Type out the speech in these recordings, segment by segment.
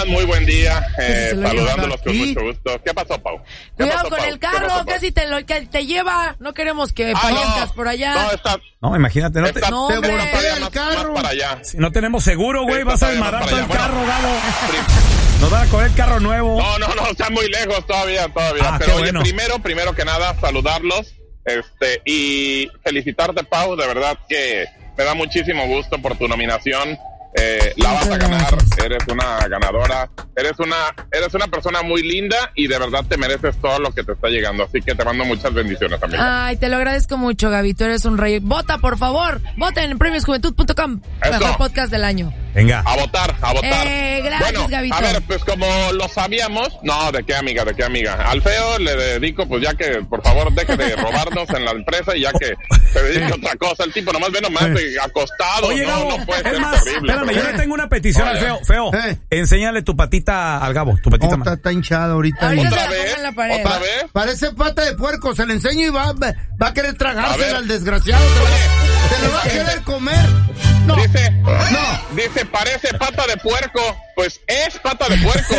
tengan muy buen día. Saludándolos con mucho gusto. ¿Qué pasó, Pau? Cuidado con el carro, que si te lleva. No queremos que fallezcas por allá. No, imagínate. No, el carro. Más para allá. Si no tenemos seguro, güey, vas a desmadrar todo el carro, Gabo. Nos van a coger el carro nuevo. No, está muy lejos todavía. Pero oye, bueno. primero que nada, saludarlos. Y felicitarte, Pau, de verdad que me da muchísimo gusto por tu nominación. La vas a ganar, eres una ganadora, eres una persona muy linda y de verdad te mereces todo lo que te está llegando, así que te mando muchas bendiciones también. Ay, te lo agradezco mucho, Gaby, tú eres un rey. Vota, por favor, voten en premiosjuventud.com, mejor podcast del año. Venga. A votar. Gracias, bueno, Gabito. A ver, pues como lo sabíamos, ¿de qué amiga? Al feo le dedico, pues ya que, por favor, deje de robarnos en la empresa y ya que se dedique a otra cosa. El tipo nomás ve acostado. Oye, Gabo, no puede ser espérame, terrible. yo le tengo una petición al feo. Feo, enséñale tu patita al Gabo, tu patita. Está hinchada ahorita. ¿Otra vez? ¿Otra vez? Parece pata de puerco, se le enseño y va a querer tragársela al desgraciado. Se lo va a querer comer. No. Dice, parece pata de puerco. Pues es pata de puerco.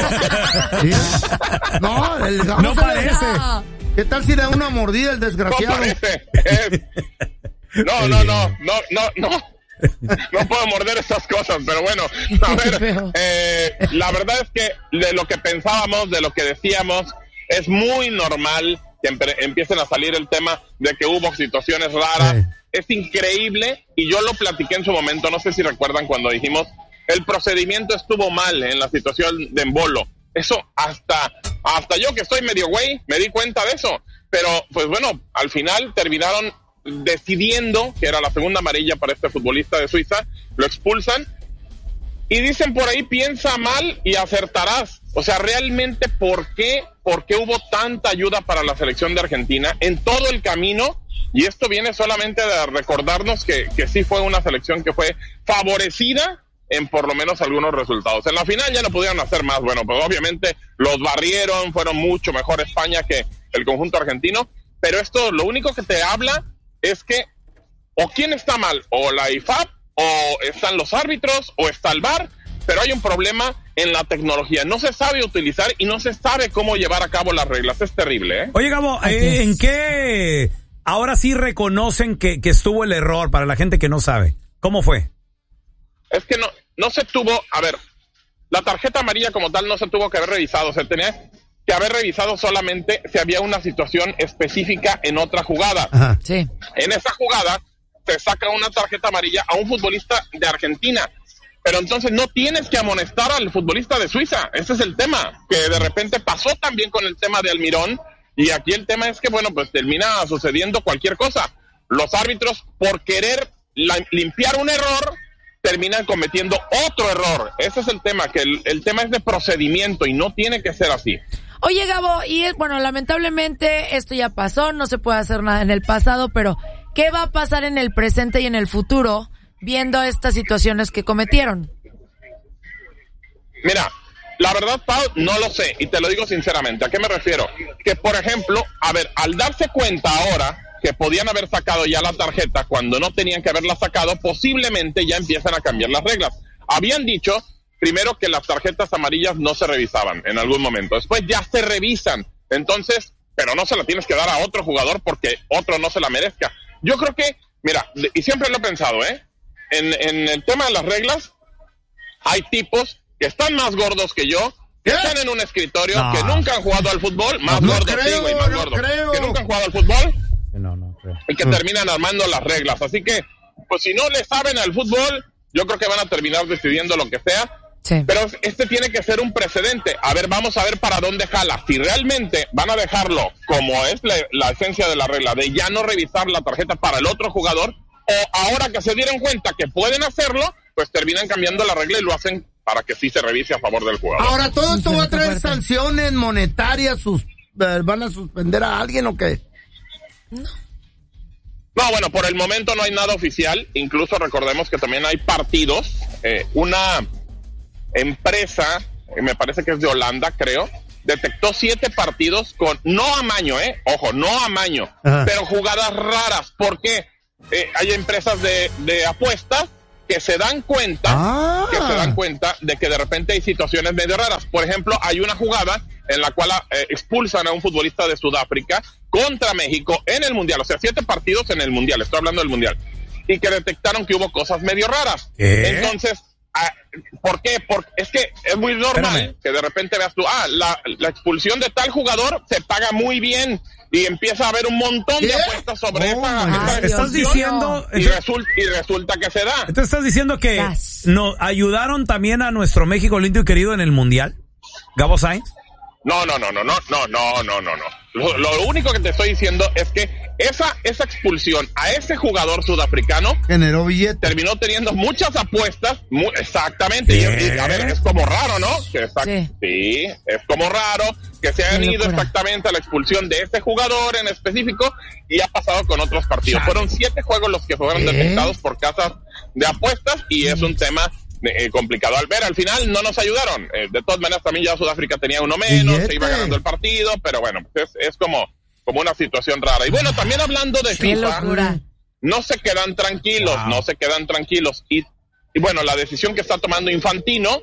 No, el Gabo no parece. ¿Qué tal si le da una mordida el desgraciado? No parece. No. No puedo morder esas cosas, pero bueno, a ver, la verdad es que de lo que pensábamos, de lo que decíamos, es muy normal que empiecen a salir el tema de que hubo situaciones raras. Es increíble, y yo lo platiqué en su momento, no sé si recuerdan cuando dijimos, el procedimiento estuvo mal en la situación de Embolo. Eso hasta yo que estoy medio güey, me di cuenta de eso. Pero, pues bueno, al final terminaron decidiendo que era la segunda amarilla para este futbolista de Suiza, lo expulsan, y dicen por ahí, piensa mal y acertarás. O sea, realmente, ¿por qué hubo tanta ayuda para la selección de Argentina en todo el camino? Y esto viene solamente de recordarnos que sí fue una selección que fue favorecida en por lo menos algunos resultados. En la final ya no pudieron hacer más. Bueno, pues obviamente los barrieron, fueron mucho mejor España que el conjunto argentino, pero esto lo único que te habla es que o quién está mal, o la IFAB, o están los árbitros, o está el VAR, pero hay un problema en la tecnología. No se sabe utilizar y no se sabe cómo llevar a cabo las reglas. Es terrible, ¿eh? Oye, Gabo, ¿en qué ahora sí reconocen que estuvo el error para la gente que no sabe? ¿Cómo fue? Es que no se tuvo, a ver, la tarjeta amarilla como tal no se tuvo que haber revisado, se tenía que haber revisado solamente si había una situación específica en otra jugada. Ajá, sí. En esa jugada se saca una tarjeta amarilla a un futbolista de Argentina, pero entonces no tienes que amonestar al futbolista de Suiza. Ese es el tema, que de repente pasó también con el tema de Almirón, y aquí el tema es que, bueno, pues termina sucediendo cualquier cosa. Los árbitros, por querer limpiar un error, terminan cometiendo otro error. Ese es el tema, que el tema es de procedimiento y no tiene que ser así. Oye, Gabo, y bueno, lamentablemente esto ya pasó, no se puede hacer nada en el pasado, pero ¿qué va a pasar en el presente y en el futuro viendo estas situaciones que cometieron? Mira, la verdad, Pau, no lo sé, y te lo digo sinceramente. ¿A qué me refiero? Que, por ejemplo, a ver, al darse cuenta ahora que podían haber sacado ya la tarjeta cuando no tenían que haberla sacado, posiblemente ya empiezan a cambiar las reglas. Habían dicho primero que las tarjetas amarillas no se revisaban en algún momento, después ya se revisan, entonces, pero no se la tienes que dar a otro jugador porque otro no se la merezca. Yo creo que, mira, y siempre lo he pensado, en el tema de las reglas, hay tipos que están más gordos que yo, que están en un escritorio, que nunca han jugado al fútbol, más gordos, digo, y más gordos, que nunca han jugado al fútbol, no creo. Y que terminan armando las reglas. Así que, pues si no le saben al fútbol, yo creo que van a terminar decidiendo lo que sea. Sí. Pero este tiene que ser un precedente. A ver, vamos a ver para dónde jala. Si realmente van a dejarlo como es la esencia de la regla, de ya no revisar la tarjeta para el otro jugador, o ahora que se dieron cuenta que pueden hacerlo, pues terminan cambiando la regla y lo hacen para que sí se revise a favor del jugador. Ahora, ¿todo esto va a traer sanciones monetarias? ¿Van a suspender a alguien o qué? No, bueno, por el momento no hay nada oficial. Incluso recordemos que también hay partidos. Una empresa, me parece que es de Holanda, creo, detectó 7 partidos con, no amaño, ojo, no amaño, pero jugadas raras. ¿Por qué? Hay empresas de apuestas que se dan cuenta de que de repente hay situaciones medio raras. Por ejemplo, hay una jugada en la cual expulsan a un futbolista de Sudáfrica contra México en el Mundial, o sea, 7 partidos en el Mundial, estoy hablando del Mundial, y que detectaron que hubo cosas medio raras. Entonces, ¿por qué? Porque es que es muy normal que de repente veas tú, la expulsión de tal jugador se paga muy bien, y empieza a haber un montón de apuestas sobre esa estás diciendo y resulta que se da. Entonces estás diciendo que nos ayudaron también a nuestro México lindo y querido en el Mundial, Gabo Sainz. No. Lo único que te estoy diciendo es que esa expulsión a ese jugador sudafricano generó billete. Terminó teniendo muchas apuestas, exactamente. Y a ver, es como raro, ¿no? Sí, es como raro que se hayan ido exactamente a la expulsión de ese jugador en específico, y ha pasado con otros partidos. Fueron 7 juegos los que fueron detectados por casas de apuestas, y es un tema complicado. Al final no nos ayudaron. De todas maneras, también ya Sudáfrica tenía uno menos, se iba ganando el partido, pero bueno, pues es como una situación rara. Y bueno, también hablando de FIFA, no se quedan tranquilos. Y bueno, la decisión que está tomando Infantino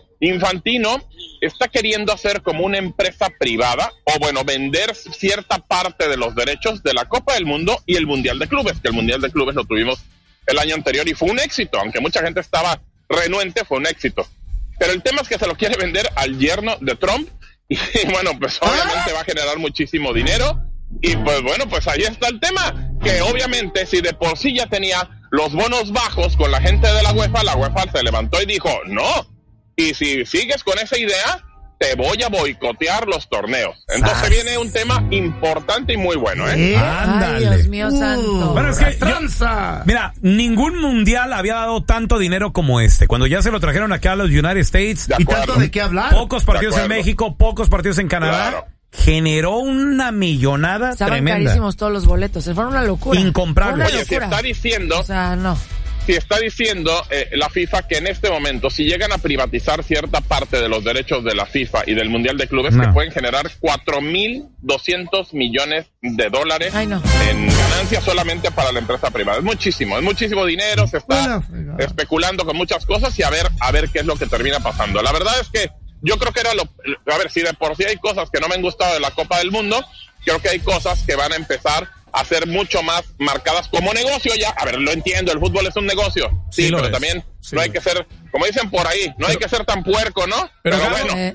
está queriendo hacer como una empresa privada, o bueno, vender cierta parte de los derechos de la Copa del Mundo y el Mundial de Clubes, que el Mundial de Clubes lo tuvimos el año anterior y fue un éxito, aunque mucha gente estaba renuente, fue un éxito. Pero el tema es que se lo quiere vender al yerno de Trump, y bueno, pues obviamente va a generar muchísimo dinero, y pues bueno, pues ahí está el tema, que obviamente si de por sí ya tenía los bonos bajos con la gente de la UEFA se levantó y dijo, no, y si sigues con esa idea, te voy a boicotear los torneos. Entonces viene un tema importante y muy bueno, Ay, Dios mío santo. Bueno, es que mira, ningún mundial había dado tanto dinero como este. Cuando ya se lo trajeron acá a los United States, y tanto de qué hablar. Pocos partidos en México, pocos partidos en Canadá. Generó una millonada tremenda. Estaban carísimos todos los boletos. Fue una locura. Incomprable. Oye, se está diciendo... O sea, no. Si está diciendo la FIFA que en este momento, si llegan a privatizar cierta parte de los derechos de la FIFA y del Mundial de Clubes, que pueden generar $4,200 millones en ganancias solamente para la empresa privada. Es muchísimo dinero, se está especulando con muchas cosas, y a ver qué es lo que termina pasando. La verdad es que yo creo que era a ver, si de por sí hay cosas que no me han gustado de la Copa del Mundo, creo que hay cosas que van a empezar a ser mucho más marcadas como negocio ya. A ver, lo entiendo, el fútbol es un negocio, sí, pero también no hay que ser, como dicen por ahí, no hay que ser tan puerco, ¿no? Pero bueno.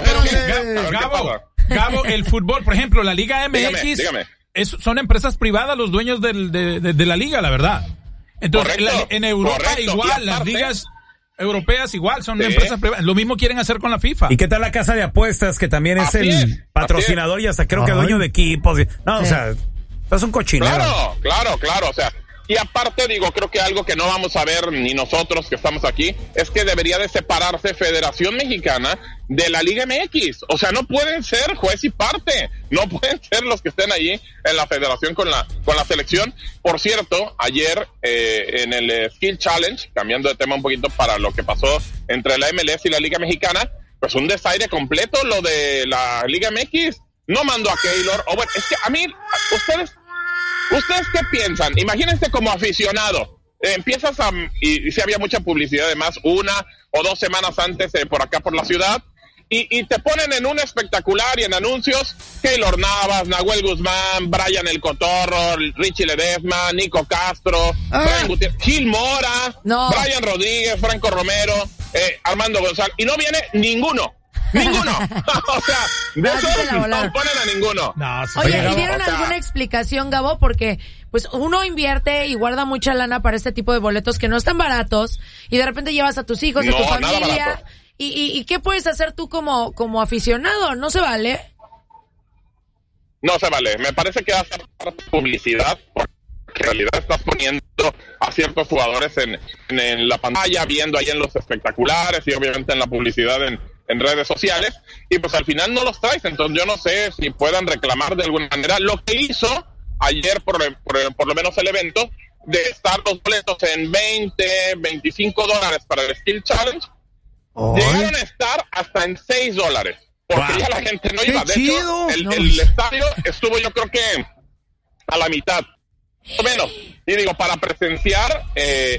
Gabo, el fútbol, por ejemplo, la Liga MX, dígame. Son empresas privadas los dueños de la liga, la verdad. Entonces, en Europa igual, las ligas europeas igual, son empresas privadas. Lo mismo quieren hacer con la FIFA. ¿Y qué tal la casa de apuestas, que también es el patrocinador y hasta creo que dueño de equipos? No, o sea... Es un cochinero. Claro, o sea, y aparte digo, creo que algo que no vamos a ver ni nosotros que estamos aquí, es que debería de separarse Federación Mexicana de la Liga MX, o sea, no pueden ser juez y parte, no pueden ser los que estén allí en la federación con la selección. Por cierto, ayer en el Skill Challenge, cambiando de tema un poquito para lo que pasó entre la MLS y la Liga Mexicana, pues un desaire completo lo de la Liga MX. No mandó a Keylor, o bueno, es que a mí, ¿ustedes qué piensan? Imagínense como aficionado, empiezas y si había mucha publicidad además, 1 o 2 semanas antes por acá por la ciudad, y te ponen en un espectacular y en anuncios, Keylor Navas, Nahuel Guzmán, Brian El Cotorro, Richie Ledesma, Nico Castro, Brian Gutiérrez, Gil Mora, Brian Rodríguez, Franco Romero, Armando González, y no viene ninguno. O sea, de eso no ponen a ninguno. Oye, ¿y dieron alguna explicación, Gabo? Porque pues uno invierte y guarda mucha lana para este tipo de boletos que no están baratos, y de repente llevas a tus hijos, a tu familia, y ¿qué puedes hacer tú como aficionado? ¿No se vale? No se vale. Me parece que hace publicidad, porque en realidad estás poniendo a ciertos jugadores en la pantalla, viendo ahí en los espectaculares y obviamente en la publicidad en redes sociales, y pues al final no los traes. Entonces yo no sé si puedan reclamar de alguna manera lo que hizo ayer por lo menos el evento, de estar los boletos en $20-25 para el Skill Challenge. Llegaron a estar hasta en $6, porque ya la gente no iba. De hecho, el estadio estuvo, yo creo que a la mitad, o menos. Y digo, para presenciar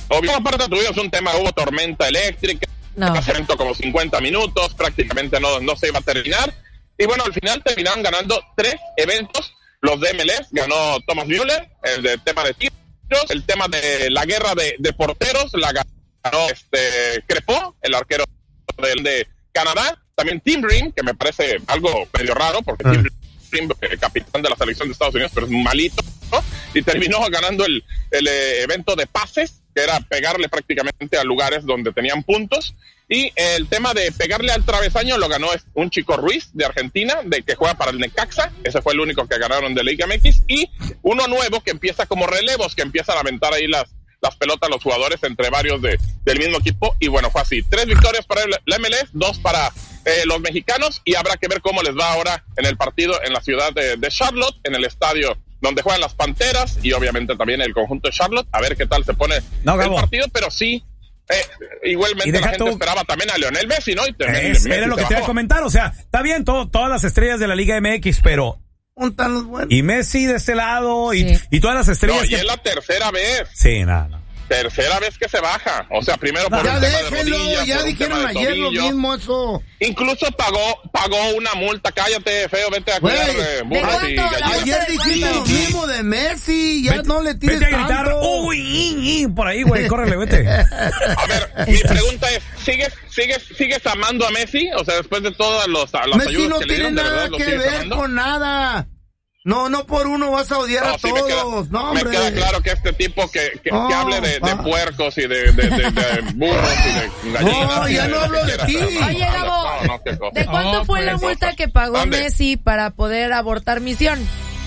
aparte tuvimos un tema, hubo tormenta eléctrica, evento como 50 minutos, prácticamente no se iba a terminar, y bueno, al final terminaron ganando 3 eventos, los de MLS, ganó Thomas Müller, el de tema de tiros, el tema de la guerra de porteros, la ganó Crepó, el arquero de Canadá, también Tim Ream, que me parece algo medio raro, porque Tim Ream, capitán de la selección de Estados Unidos, pero es malito, ¿no? Y terminó ganando el evento de pases, que era pegarle prácticamente a lugares donde tenían puntos, y el tema de pegarle al travesaño lo ganó un chico Ruiz de Argentina, de que juega para el Necaxa, ese fue el único que ganaron de Liga MX, y uno nuevo que empieza como relevos, que empiezan a aventar ahí las pelotas a los jugadores entre varios del mismo equipo, y bueno, fue así, 3 victorias para la MLS, 2 para los mexicanos, y habrá que ver cómo les va ahora en el partido en la ciudad de Charlotte, en el estadio donde juegan las Panteras, y obviamente también el conjunto de Charlotte, a ver qué tal se pone el partido, pero sí, igualmente la gente esperaba también a Lionel Messi, ¿no? Y era lo que te iba a comentar, o sea, está bien todas las estrellas de la Liga MX, pero y Messi de este lado, sí. y todas las estrellas. No, y es la tercera vez. Sí, nada. Tercera vez que se baja. O sea, primero por un tema de rodilla, ya dijeron ayer lo mismo eso. Incluso pagó una multa. Cállate, feo, vete a cuidar burros y gallinas. Ayer dijiste lo mismo de Messi, ya no le tires tanto. Vete a gritar, uy, por ahí, güey, córrele, vete. A ver, mi pregunta es, ¿sigues amando a Messi? O sea, después de todas las ayudas que le dieron, de verdad, ¿lo sigues amando? Messi no tiene nada que ver con nada. No por uno vas a odiar a todos. Me queda claro que este tipo que hable de puercos y de burros y de gallinas. No, ya no hablo de ti. Oye, Gabo, ¿de cuánto fue la multa que pagó Messi para poder abortar misión?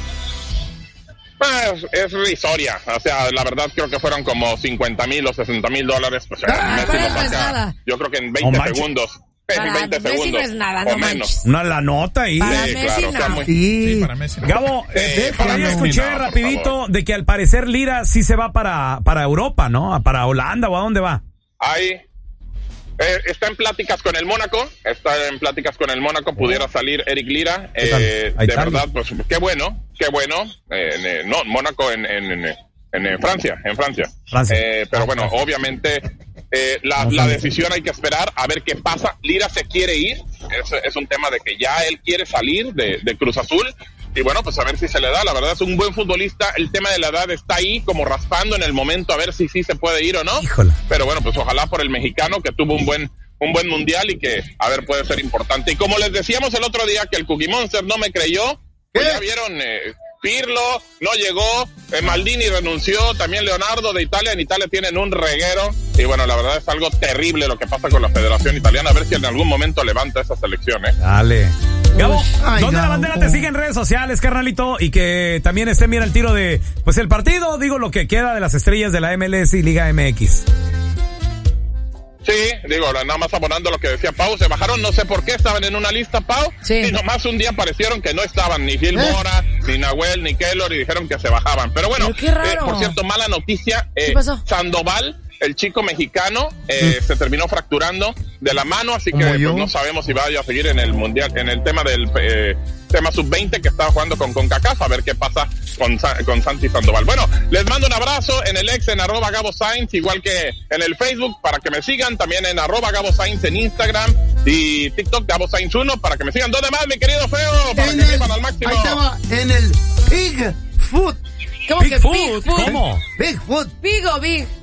Pues es risoria. O sea, la verdad creo que fueron como $50,000 o $60,000. Pues Messi lo saca, yo creo que en 20 segundos. Para 20 segundos, Messi no es nada, no manches. La nota ahí. Para Messi claro, no. Sí, para Messi no. Gabo, por ahí escuché rapidito de que al parecer Lira sí se va para Europa, ¿no? Para Holanda, ¿o a dónde va? Ahí. Está en pláticas con el Mónaco. Pudiera salir Eric Lira. De verdad, pues qué bueno. No, Mónaco en Francia. Pero bueno, obviamente la decisión hay que esperar a ver qué pasa. Lira se quiere ir, es un tema de que ya él quiere salir de Cruz Azul, y bueno, pues a ver si se le da. La verdad es un buen futbolista, el tema de la edad está ahí como raspando en el momento, a ver si sí se puede ir o no. Híjole. Pero bueno, pues ojalá por el mexicano, que tuvo un buen mundial y que a ver puede ser importante. Y como les decíamos el otro día que el Cookie Monster no me creyó, pues ya vieron, Pirlo no llegó, Maldini renunció, también Leonardo de Italia. En Italia tienen un reguero, y bueno, la verdad es algo terrible lo que pasa con la Federación Italiana. A ver si en algún momento levanta esa selección, Dale. Gabo, ¿dónde la bandera te sigue en redes sociales, carnalito? Y que también estén bien al tiro de, pues, el partido, digo, lo que queda de las estrellas de la MLS y Liga MX. Sí, digo, nada más abonando lo que decía Pau, se bajaron, no sé por qué, estaban en una lista, Pau, y nomás un día aparecieron que no estaban ni Gil Mora, ni Nahuel, ni Keylor, y dijeron que se bajaban. Pero bueno, por cierto, mala noticia, Sandoval, el chico mexicano, se terminó fracturando de la mano, así que pues, no sabemos si vaya a seguir en el mundial, en el tema del tema sub-20 que estaba jugando con CONCACAF, a ver qué pasa con Santi Sandoval. Bueno, les mando un abrazo en el ex, en @GaboSainz, igual que en el Facebook, para que me sigan, también en @GaboSainz en Instagram y TikTok, GaboSainz1, para que me sigan. ¿Dónde más, mi querido feo? Para que vivan al máximo. Ahí te va, en el Big Foot. ¿Cómo que Big Foot? ¿Cómo? Big Foot. Big o Big.